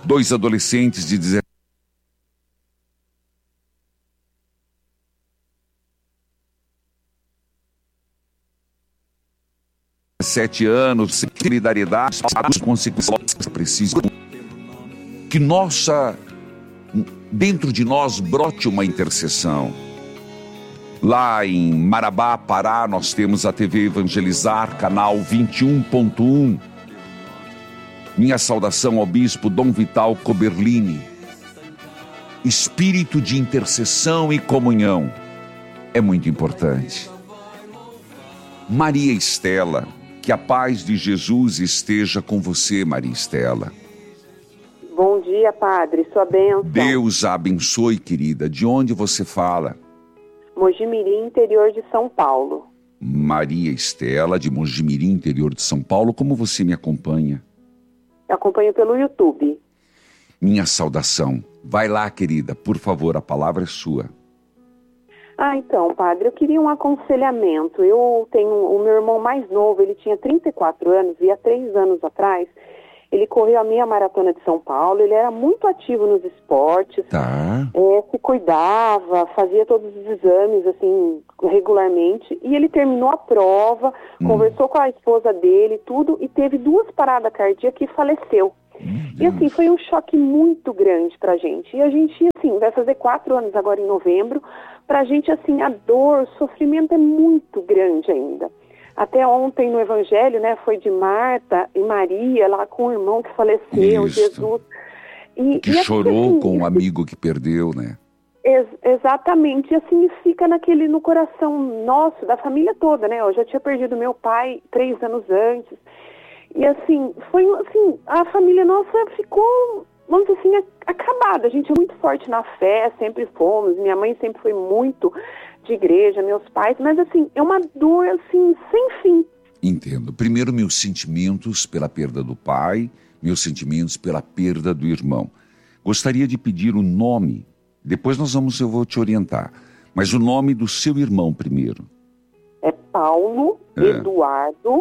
Dois adolescentes de 17 anos, solidariedade, as consequências precisam que dentro de nós brote uma intercessão. Lá em Marabá, Pará, nós temos a TV Evangelizar, canal 21.1. Minha saudação ao bispo Dom Vital Coberlini. Espírito de intercessão e comunhão é muito importante. Maria Estela, que a paz de Jesus esteja com você, Maria Estela. Bom dia, padre, sua bênção. Deus a abençoe, querida. De onde você fala? Mojimirim, interior de São Paulo. Maria Estela, de Mojimirim, interior de São Paulo. Como você me acompanha? Eu acompanho pelo YouTube. Minha saudação. Vai lá, querida, por favor, a palavra é sua. Então, padre, eu queria um aconselhamento. Eu tenho o meu irmão mais novo, ele tinha 34 anos e há 3 anos atrás ele correu a meia maratona de São Paulo. Ele era muito ativo nos esportes, se cuidava, fazia todos os exames assim regularmente, e ele terminou a prova, conversou com a esposa dele, tudo, e teve 2 paradas cardíacas e faleceu. E assim, foi um choque muito grande pra gente. E a gente, assim, vai fazer 4 anos agora em novembro. Pra gente, assim, a dor, o sofrimento é muito grande ainda. Até ontem no Evangelho, né, foi de Marta e Maria, lá com o irmão que faleceu, Isso. Jesus. Que chorou assim, com o amigo que perdeu, né? Exatamente, e assim fica no coração nosso, da família toda, né? Eu já tinha perdido meu pai 3 anos antes. E assim, a família nossa ficou, vamos dizer assim, acabada. A gente é muito forte na fé, sempre fomos. Minha mãe sempre foi muito de igreja, meus pais, mas assim, é uma dor assim, sem fim. Entendo. Primeiro, meus sentimentos pela perda do pai, meus sentimentos pela perda do irmão. Gostaria de pedir o nome, depois eu vou te orientar, mas o nome do seu irmão primeiro. É Paulo Eduardo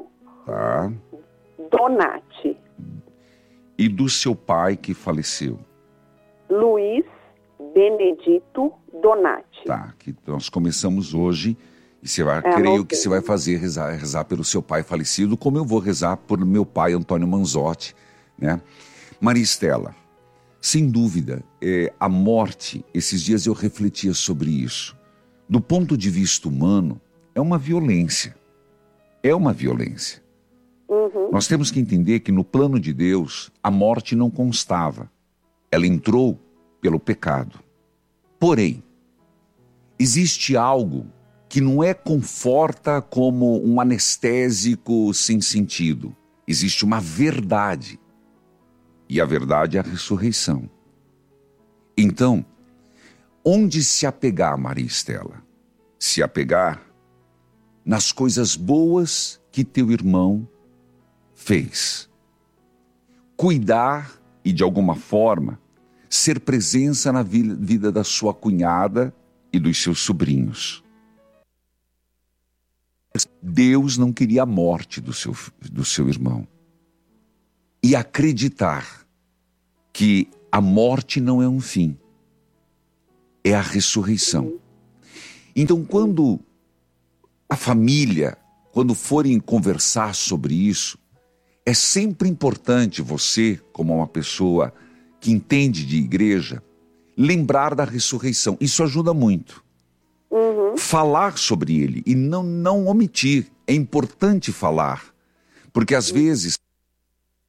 Donati. E do seu pai que faleceu? Luiz Benedito Donati. Tá, que nós começamos hoje e creio que você vai fazer rezar pelo seu pai falecido, como eu vou rezar por meu pai Antônio Manzotti, né? Maria Estela, sem dúvida, a morte, esses dias eu refletia sobre isso. Do ponto de vista humano, é uma violência. É uma violência. Nós temos que entender que no plano de Deus, a morte não constava. Ela entrou pelo pecado. Porém, existe algo que não conforta como um anestésico sem sentido. Existe uma verdade. E a verdade é a ressurreição. Então, onde se apegar, Maria Estela? Se apegar nas coisas boas que teu irmão fez. Cuidar e, de alguma forma, ser presença na vida da sua cunhada e dos seus sobrinhos. Deus não queria a morte do seu irmão. E acreditar que a morte não é um fim, é a ressurreição. Então, quando a família, quando forem conversar sobre isso, é sempre importante você, como uma pessoa que entende de igreja, lembrar da ressurreição. Isso ajuda muito. Falar sobre ele e não omitir. É importante falar, porque às vezes